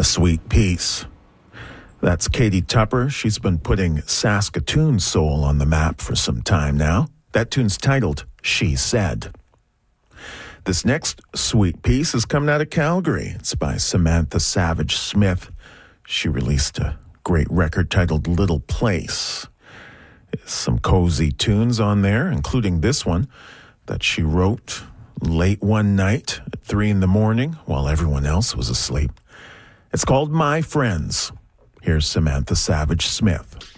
A Sweet Piece. That's Katie Tupper. She's been putting Saskatoon soul on the map for some time now. That tune's titled She Said. This next sweet piece is coming out of Calgary. It's by Samantha Savage Smith. She released a great record titled Little Place. Some cozy tunes on there, including this one that she wrote late one night at 3 a.m. while everyone else was asleep. It's called My Friends. Here's Samantha Savage Smith.